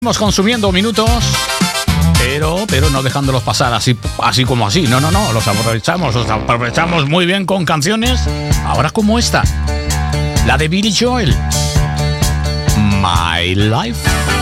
Estamos consumiendo minutos, pero no dejándolos pasar así como así. No, los aprovechamos muy bien con canciones, ahora como esta, la de Billy Joel, My Life.